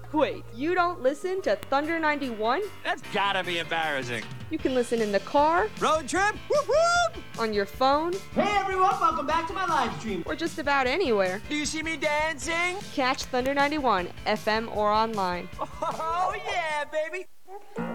Wait, you don't listen to Thunder 91? That's gotta be embarrassing. You can listen in the car, Road trip? Whoop whoop! on your phone, Hey everyone, welcome back to my live stream. or just about anywhere. Do you see me dancing? Catch Thunder 91, FM or online. Oh yeah, baby!